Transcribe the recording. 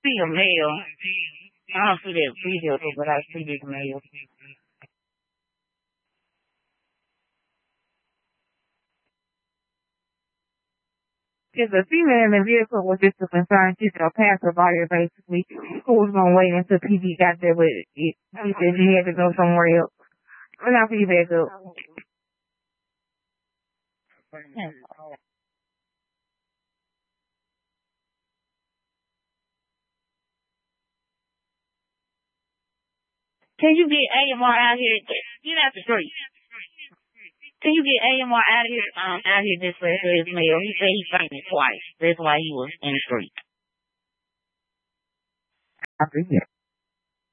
see a male. I don't see that video, but I see this male. If the female in the vehicle was just a concern, she's a passerby, basically, who was going to wait until PG got there, but he said he had to go somewhere else. We're not for you back up. Can you get AMR out here? Get out the street. Can you get AMR out of here? Out here just for his mail. He said he fainted twice. That's why he was in the street. I think